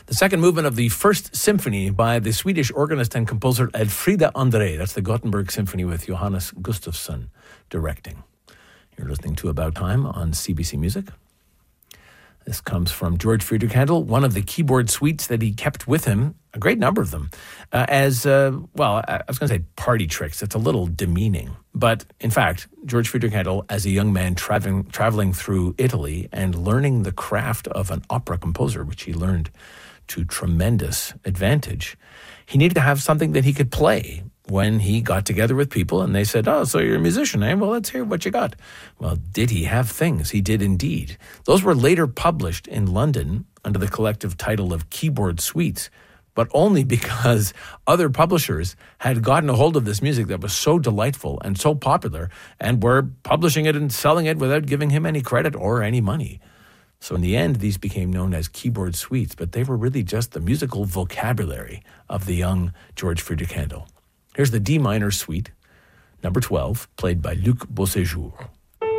The second movement of the First Symphony by the Swedish organist and composer Elfrida André. That's the Gothenburg Symphony with Johannes Gustafsson directing. You're listening to About Time on CBC Music. This comes from George Friedrich Handel, one of the keyboard suites that he kept with him, a great number of them, I was going to say party tricks. It's a little demeaning. But in fact, George Friedrich Handel, as a young man traveling through Italy and learning the craft of an opera composer, which he learned to tremendous advantage, he needed to have something that he could play when he got together with people and they said, "Oh, so you're a musician, eh? Well, let's hear what you got." Well, did he have things? He did indeed. Those were later published in London under the collective title of Keyboard Suites, but only because other publishers had gotten a hold of this music that was so delightful and so popular and were publishing it and selling it without giving him any credit or any money. So in the end, these became known as keyboard suites, but they were really just the musical vocabulary of the young George Friedrich Handel. Here's the D minor suite, number 12, played by Luc Beauséjour.